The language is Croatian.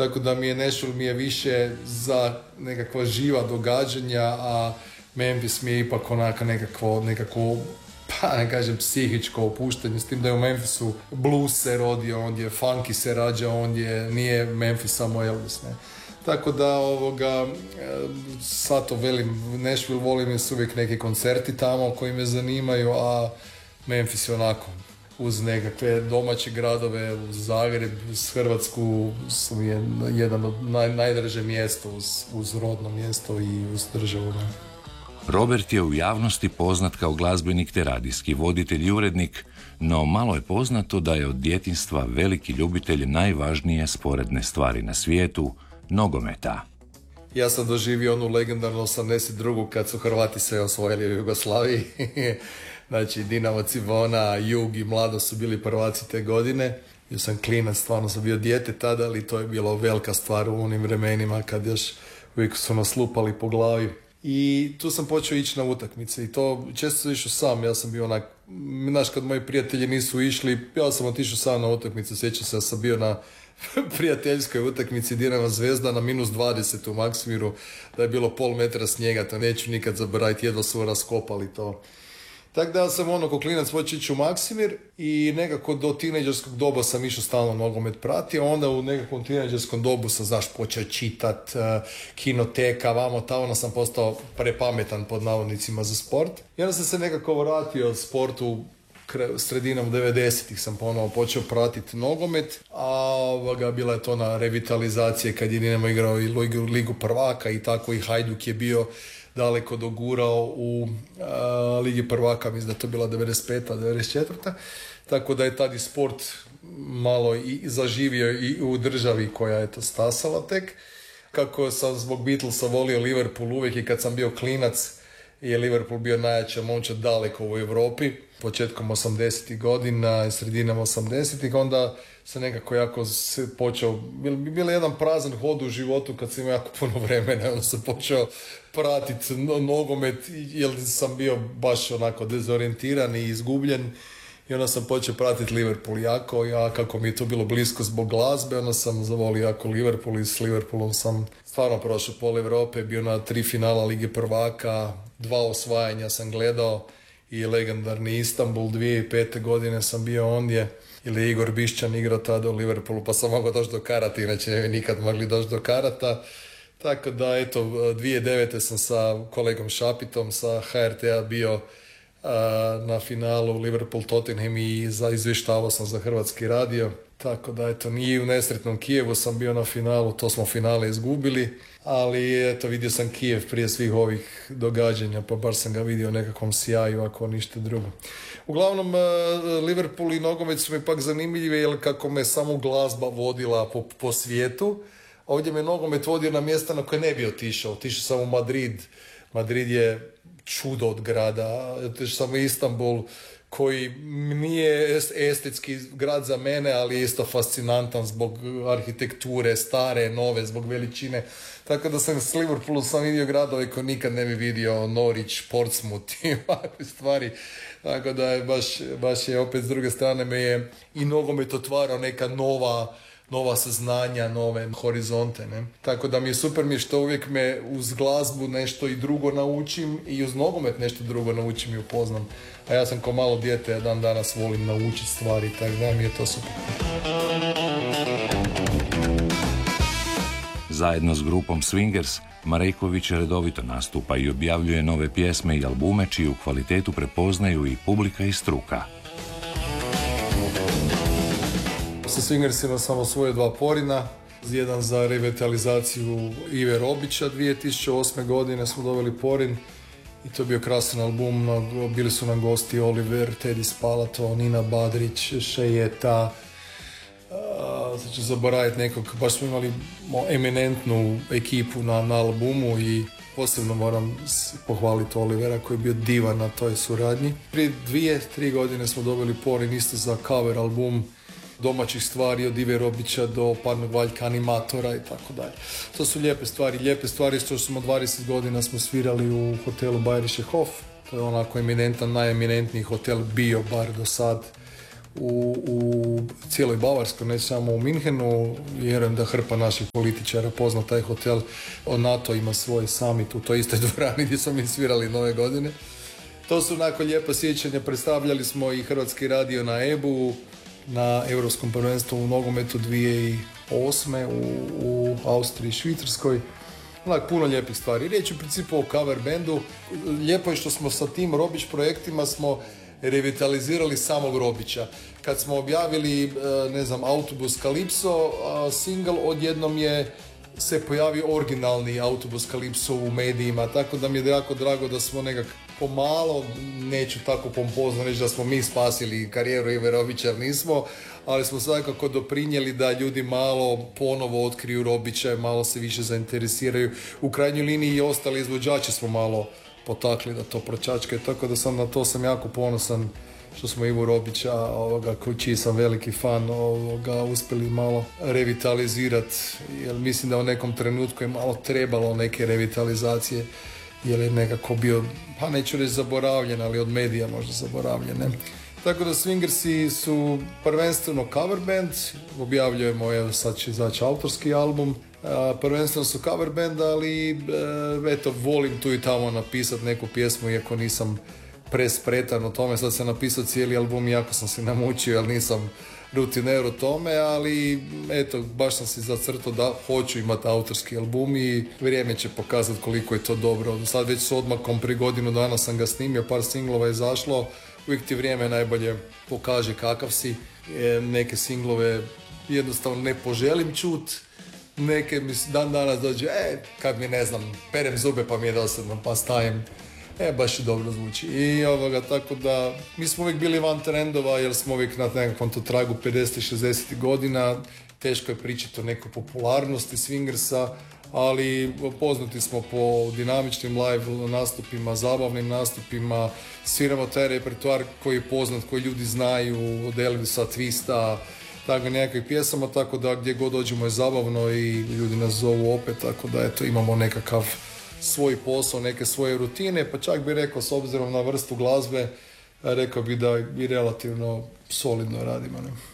tako da Nashville mi je više za nekakva živa događanja, a Memphis mi je ipak onako nekako pa ne kažem psihičko opuštanje, s tim da je u Memphisu blues se rodio, ondje funky se rađa, ondje nije Memphis samo Elvis, ne. Tako da sad to velim, Nashville volim jer su uvijek neki koncerti tamo koji me zanimaju, a Memphis je onako uz nekakve domaće gradove, uz Zagreb, uz Hrvatsku su mi jedan od najdraže mjesto uz rodno mjesto i uz državu. Robert je u javnosti poznat kao glazbenik te radijski voditelj i urednik, no malo je poznato da je od djetinjstva veliki ljubitelj najvažnije sporedne stvari na svijetu, nogometa. Ja sam doživio onu legendarnu 82. kad su Hrvati sve osvojili u Jugoslaviji. Znači Dinamo Cibona, Jug i Mlado su bili prvaci te godine. Ja sam klinac, stvarno sam bio dijete tada, ali to je bilo velika stvar u onim vremenima kad još uvijek su nas lupali po glavi. I tu sam počeo ići na utakmice i to često sam išao sam, ja sam bio onak, znaš kad moji prijatelji nisu išli, ja sam otišao sam na utakmicu, sjećam se da sam bio na prijateljskoj utakmici Dinamo Zvezda na -20 u Maksimiru, da je bilo pol metra snijega, to neću nikad zaboraviti, jedva su raskopali to. Tako da sam ko klinac počeo ići u Maksimir i nekako do tinejdžerskog doba sam išao stalno nogomet pratio, onda u nekakvom tinejdžerskom dobu sam počeo čitat, kinoteka, vamo tamo sam postao prepametan pod navodnicima za sport. I onda sam se nekako vratio sportu, sredinom 90-ih sam ponovo počeo pratiti nogomet, a bila je to na revitalizacije kad je Dinamo igrao i Ligu prvaka i tako, i Hajduk je bio daleko dogurao u Ligi prvaka, mislim da je to bila 95. 94. Tako da je tad i sport malo i zaživio i u državi koja je to stasala tek. Kako sam zbog Beatlesa volio Liverpool uvijek i kad sam bio klinac je Liverpool bio najjača momčad daleko u Europi, početkom 80. godina i sredinom 80. onda se nekako jako počeo, bilo jedan prazan hod u životu kad sam imao jako puno vremena, onda sam počeo pratiti nogomet jer sam bio baš onako dezorijentiran i izgubljen i onda sam počeo pratiti Liverpool jako, kako mi je to bilo blisko zbog glazbe, onda sam zavolio jako Liverpool i s Liverpoolom sam stvarno prošao pol Europe, bio na 3 finala Lige prvaka, 2 osvajanja sam gledao i legendarni Istanbul, 2005. godine sam bio ondje, ili Igor Bišćan igrao tada u Liverpoolu, pa sam mogao doći do karata, inače ne bi nikad mogli doći do karata. Tako da, eto, 2009. sam sa kolegom Šapitom sa HRT-a bio na finalu Liverpool-Tottenham i izvještavao sam za Hrvatski radio. Tako da, eto, nije u nesretnom Kijevu sam bio na finalu, to smo finale izgubili, ali eto, vidio sam Kijev prije svih ovih događanja, pa bar sam ga vidio u nekakvom sjaju, ako ništa drugo. Uglavnom, Liverpool i nogomet su mi pak zanimljivi, jer kako me samo glazba vodila po svijetu, ovdje me nogomet vodio na mjesta na koje ne bi otišao. Otišao sam u Madrid. Madrid je čudo od grada. Otišao sam u Istanbul, koji nije estetski grad za mene, ali je isto fascinantan zbog arhitekture, stare, nove, zbog veličine. Tako da sam s Liverpoolom sam vidio gradove koje nikad ne bi vidio, Norwich, Portsmouth i ovakve stvari. Tako da je baš je opet s druge strane me je i nogomet otvarao neka nova saznanja, nove horizonte, ne? Tako da mi je super što uvijek me uz glazbu nešto i drugo naučim i uz nogomet nešto drugo naučim i upoznam. A ja sam ko malo dijete, dan danas volim naučiti stvari, tako da mi je to super. Zajedno s grupom Swingers, Mareković redovito nastupa i objavljuje nove pjesme i albume čiju kvalitetu prepoznaju i publika i struka. Sa Swingersima sam osvojio 2 porina, jedan za revitalizaciju Ive Robića, 2008. godine smo doveli porin i to je bio krasan album, bili su nam gosti Oliver, Teddy Spalato, Nina Badrić, Šejeta, sad ću zaboraviti nekog, baš smo imali eminentnu ekipu na albumu i posebno moram pohvaliti Olivera koji je bio divan na toj suradnji. Prije 2-3 godine smo dobili porin isto za cover album domaćih stvari od Ive Robića do Parnog Valjka animatora i tako dalje. To su lijepe stvari što smo 20 godina smo svirali u hotelu Bayerische Hof, to je onako eminentan, najeminentniji hotel bio bar do sad u cijeloj Bavarskoj, ne samo u Minhenu. Vjerujem da hrpa naših političara pozna taj hotel. NATO ima svoj summit u toj istoj dvorani gdje smo mi svirali Nove godine. To su onako lijepa sjećanja. Predstavljali smo i Hrvatski radio na EBU, na Europskom prvenstvu u nogometu 2008. u Austriji i Švicarskoj. Onak, puno lijepih stvari. Riječ je u principu o cover bandu. Lijepo je što smo sa tim Robić projektima smo revitalizirali samog Robića. Kad smo objavili, Autobus Kalipso, single, odjednom se pojavio originalni Autobus Kalipso u medijima, tako da mi je jako drago da smo nekako pomalo, neću tako pompozno reći da smo mi spasili karijeru Ive Robića, jer nismo, ali smo svakako doprinijeli da ljudi malo ponovo otkriju Robića, malo se više zainteresiraju. U krajnjoj liniji i ostali izvođači smo malo potakli da to pročačkaju, tako da sam na to jako ponosan što smo Ivu Robića, čiji sam veliki fan, uspjeli malo revitalizirati, jer mislim da u nekom trenutku je malo trebalo neke revitalizacije, jer je nekako bio, pa neću reći zaboravljen, ali od medija možda zaboravljen, ne? Tako da Swingersi su prvenstveno cover band, objavljujemo, evo sad će izaći autorski album, prvenstveno su cover band, ali eto, volim tu i tamo napisati neku pjesmu, iako nisam prespretan o tome. Sad sam napisao cijeli album, iako sam se namučio, jer nisam rutiner u tome, ali eto, baš sam si zacrtao da hoću imati autorski album i vrijeme će pokazati koliko je to dobro. Sad već s odmakom prije godinu dana sam ga snimio, par singlova je izašlo, uvijek ti vrijeme najbolje pokaže kakav si. Neke singlove jednostavno ne poželim čut, neke mi dan danas dođe, kad mi perem zube pa mi je dosadno, pa stajem. Baš i dobro zvuči. I tako da, mi smo uvijek bili van trendova, jer smo uvijek na nekakvom to tragu 50-60 godina. Teško je pričati o nekoj popularnosti Swingersa, ali poznati smo po dinamičnim live nastupima, zabavnim nastupima, sviramo taj repertoar koji je poznat, koji ljudi znaju, od Elvisa, Twista, tako nekakvih pjesama, tako da gdje god dođemo je zabavno i ljudi nas zovu opet, tako da eto, imamo nekakav svoj posao, neke svoje rutine, pa čak bih rekao, s obzirom na vrstu glazbe, rekao bih da i relativno solidno radimo. Ne?